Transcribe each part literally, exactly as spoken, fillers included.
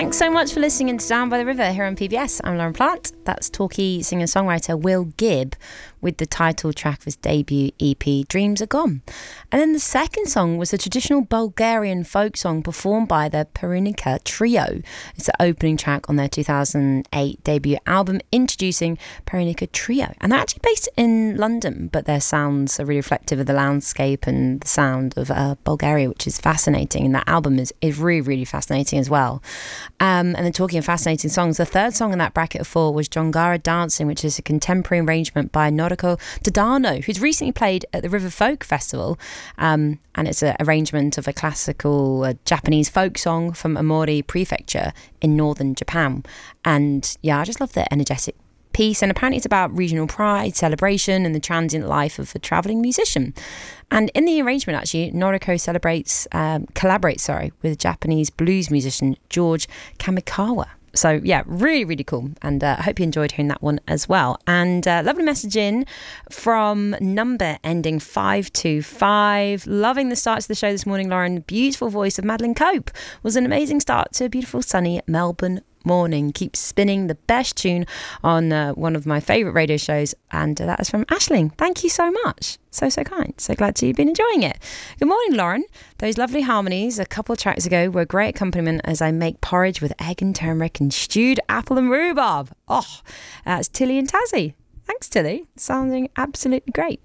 Thanks so much for listening to Down by the River here on P B S. I'm Lauren Platt. That's Torquay singer-songwriter Will Gibb with the title track of his debut E P, Dreams Are Gone. And then the second song was a traditional Bulgarian folk song performed by the Perunica Trio. It's the opening track on their two thousand eight debut album, introducing Perunica Trio. And they're actually based in London, but their sounds are really reflective of the landscape and the sound of uh, Bulgaria, which is fascinating. And that album is, is really, really fascinating as well. Um, and then talking of fascinating songs, the third song in that bracket of four was Jongara Dancing, which is a contemporary arrangement by Noriko Tadano, who's recently played at the River Folk Festival. Um, and it's an arrangement of a classical uh, Japanese folk song from Aomori Prefecture in northern Japan. And yeah, I just love the energetic piece, and apparently it's about regional pride, celebration, and the transient life of a travelling musician. And in the arrangement, actually, Noriko celebrates, um, collaborates, sorry, with Japanese blues musician George Kamikawa. So yeah, really, really cool. And uh, I hope you enjoyed hearing that one as well. And uh, lovely message in from number ending five two five. Loving the start to the show this morning, Lauren. Beautiful voice of Madeline Cope. Was an amazing start to a beautiful sunny Melbourne morning. Keep spinning the best tune on uh, one of my favourite radio shows, and uh, that is from Aisling. Thank you so much. So, so kind. So glad to you've been enjoying it. Good morning, Lauren. Those lovely harmonies a couple of tracks ago were a great accompaniment as I make porridge with egg and turmeric and stewed apple and rhubarb. Oh, that's Tilly and Tazzy. Thanks, Tilly. Sounding absolutely great.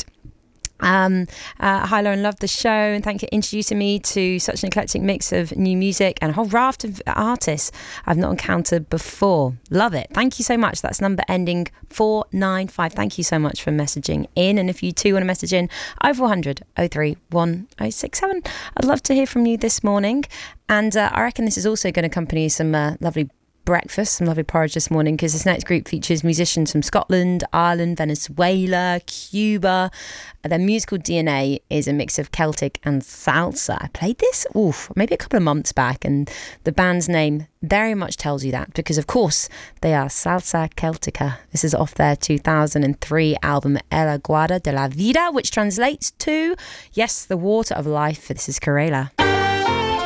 Um, uh, hi Lauren, loved the show, and thank you for introducing me to such an eclectic mix of new music and a whole raft of artists I've not encountered before. Love it. Thank you so much. That's number ending four nine five. Thank you so much for messaging in, and if you too want to message in, oh four hundred, oh three one, oh six seven. I'd love to hear from you this morning, and uh, I reckon this is also going to accompany some uh, lovely breakfast, some lovely porridge this morning, because this next group features musicians from Scotland, Ireland, Venezuela, Cuba. Their musical D N A is a mix of Celtic and salsa. I played this oof, maybe a couple of months back, and the band's name very much tells you that, because of course they are Salsa Celtica. This is off their two thousand three album El Aguada de la Vida, which translates to, yes, the water of life. This is Querela.